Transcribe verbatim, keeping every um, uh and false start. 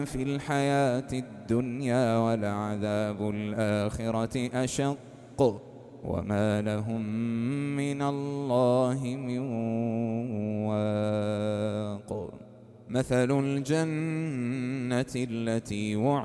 في الحياة الدنيا ولعذاب الآخرة أشق وما لهم من الله من واق. مثل الجنة التي وعد